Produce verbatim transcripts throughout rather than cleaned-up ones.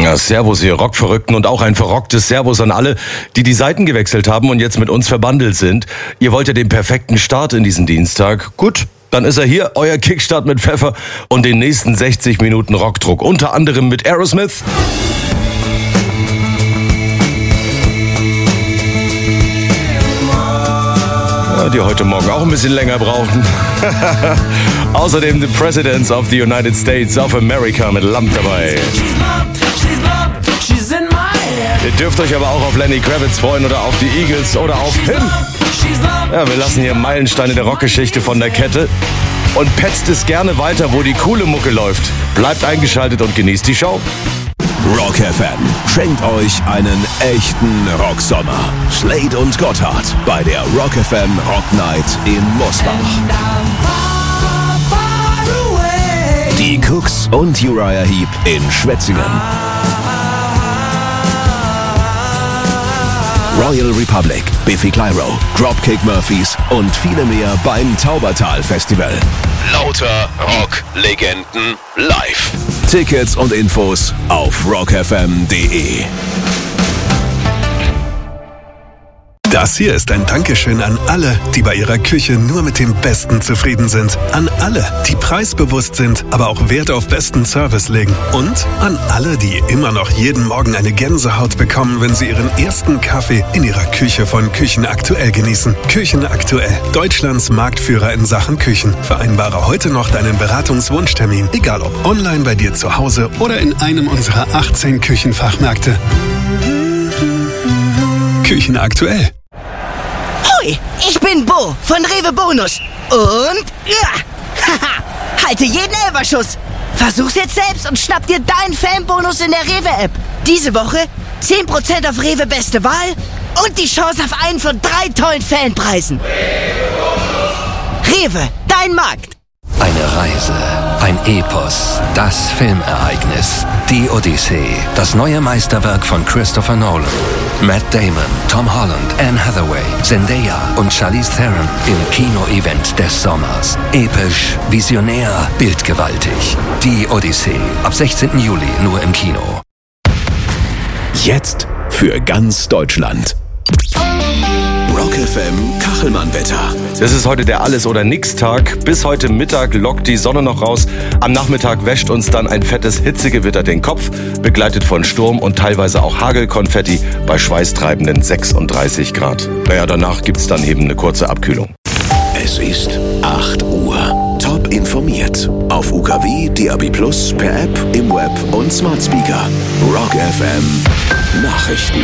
Ja, Servus, ihr Rockverrückten, und auch ein verrocktes Servus an alle, die die Seiten gewechselt haben und jetzt mit uns verbandelt sind. Ihr wollt ja den perfekten Start in diesen Dienstag. Gut, dann ist er hier, euer Kickstart mit Pfeffer und den nächsten sechzig Minuten Rockdruck. Unter anderem mit Aerosmith. Die heute Morgen auch ein bisschen länger brauchen. Außerdem The Presidents of the United States of America mit Lump dabei. Ihr dürft euch aber auch auf Lenny Kravitz freuen oder auf die Eagles oder auf Him. Ja, wir lassen hier Meilensteine der Rockgeschichte von der Kette und petzt es gerne weiter, wo die coole Mucke läuft. Bleibt eingeschaltet und genießt die Show. Rock F M schenkt euch einen echten Rocksommer. Slade und Gotthard bei der Rock F M Rock Night in Mosbach. Die Cooks und Uriah Heep in Schwetzingen. Royal Republic, Biffy Clyro, Dropkick Murphys und viele mehr beim Taubertal Festival. Lauter Rock-Legenden live. Tickets und Infos auf rock f m punkt d e. Das hier ist ein Dankeschön an alle, die bei ihrer Küche nur mit dem Besten zufrieden sind. An alle, die preisbewusst sind, aber auch Wert auf besten Service legen. Und an alle, die immer noch jeden Morgen eine Gänsehaut bekommen, wenn sie ihren ersten Kaffee in ihrer Küche von Küchen Aktuell genießen. Küchen Aktuell, Deutschlands Marktführer in Sachen Küchen. Vereinbare heute noch deinen Beratungswunschtermin, egal ob online bei dir zu Hause oder in einem unserer achtzehn Küchenfachmärkte. Küchen Aktuell. Hoi, ich bin Bo von Rewe Bonus. Und ja, haha, halte jeden Elferschuss. Versuch's jetzt selbst und schnapp dir deinen Fanbonus in der Rewe-App. Diese Woche zehn Prozent auf Rewe Beste Wahl und die Chance auf einen von drei tollen Fanpreisen. Rewe, dein Markt. Eine Reise, ein Epos, das Filmereignis, die Odyssee, das neue Meisterwerk von Christopher Nolan. Matt Damon, Tom Holland, Anne Hathaway, Zendaya und Charlize Theron im Kino-Event des Sommers. Episch, visionär, bildgewaltig. Die Odyssee, ab sechzehnten Juli nur im Kino. Jetzt für ganz Deutschland. Rock F M Kachelmann-Wetter. Es ist heute der Alles-oder-Nix-Tag. Bis heute Mittag lockt die Sonne noch raus. Am Nachmittag wäscht uns dann ein fettes Hitzegewitter den Kopf, begleitet von Sturm und teilweise auch Hagelkonfetti bei schweißtreibenden sechsunddreißig Grad. Naja, danach gibt's dann eben eine kurze Abkühlung. Es ist acht Uhr. Top informiert. Auf U K W, D A B Plus, per App, im Web und Smart Speaker. Rock F M Nachrichten.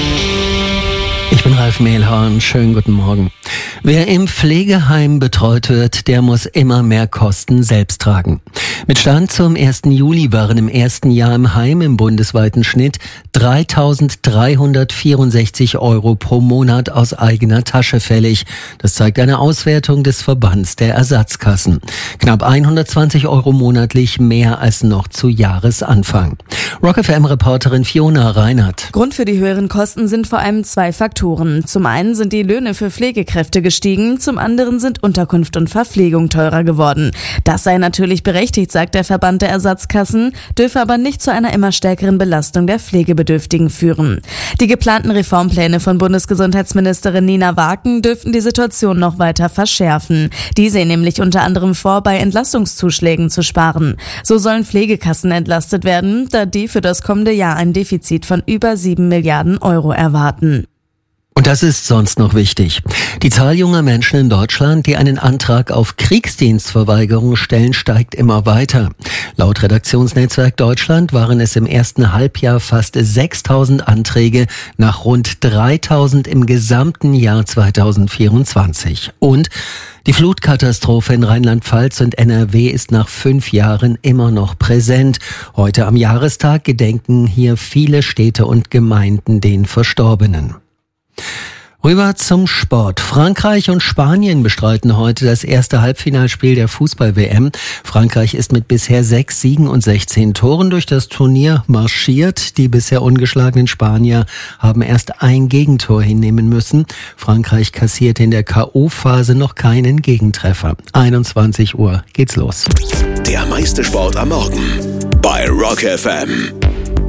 Ich bin Ralf Mehlhorn, schönen guten Morgen. Wer im Pflegeheim betreut wird, der muss immer mehr Kosten selbst tragen. Mit Stand zum ersten Juli waren im ersten Jahr im Heim im bundesweiten Schnitt dreitausenddreihundertvierundsechzig Euro pro Monat aus eigener Tasche fällig. Das zeigt eine Auswertung des Verbands der Ersatzkassen. Knapp hundertzwanzig Euro monatlich mehr als noch zu Jahresanfang. Rock F M-Reporterin Fiona Reinhardt. Grund für die höheren Kosten sind vor allem zwei Faktoren. Zum einen sind die Löhne für Pflegekräfte gestiegen, zum anderen sind Unterkunft und Verpflegung teurer geworden. Das sei natürlich berechtigt, sagt der Verband der Ersatzkassen, dürfe aber nicht zu einer immer stärkeren Belastung der Pflegebedürftigen führen. Die geplanten Reformpläne von Bundesgesundheitsministerin Nina Waken dürften die Situation noch weiter verschärfen. Die sehen nämlich unter anderem vor, bei Entlastungszuschlägen zu sparen. So sollen Pflegekassen entlastet werden, da die für das kommende Jahr ein Defizit von über sieben Milliarden Euro erwarten. Und das ist sonst noch wichtig. Die Zahl junger Menschen in Deutschland, die einen Antrag auf Kriegsdienstverweigerung stellen, steigt immer weiter. Laut Redaktionsnetzwerk Deutschland waren es im ersten Halbjahr fast sechstausend Anträge nach rund dreitausend im gesamten Jahr zweitausendvierundzwanzig. Und die Flutkatastrophe in Rheinland-Pfalz und N R W ist nach fünf Jahren immer noch präsent. Heute am Jahrestag gedenken hier viele Städte und Gemeinden den Verstorbenen. Rüber zum Sport. Frankreich und Spanien bestreiten heute das erste Halbfinalspiel der Fußball-W M. Frankreich ist mit bisher sechs Siegen und sechzehn Toren durch das Turnier marschiert. Die bisher ungeschlagenen Spanier haben erst ein Gegentor hinnehmen müssen. Frankreich kassierte in der K O-Phase noch keinen Gegentreffer. einundzwanzig Uhr geht's los. Der meiste Sport am Morgen bei Rock F M.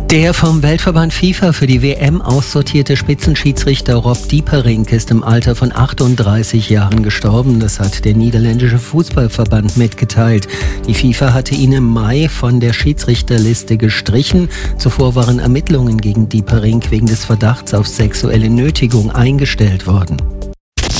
Der vom Weltverband FIFA für die W M aussortierte Spitzenschiedsrichter Rob Dieperink ist im Alter von achtunddreißig Jahren gestorben. Das hat der niederländische Fußballverband mitgeteilt. Die FIFA hatte ihn im Mai von der Schiedsrichterliste gestrichen. Zuvor waren Ermittlungen gegen Dieperink wegen des Verdachts auf sexuelle Nötigung eingestellt worden.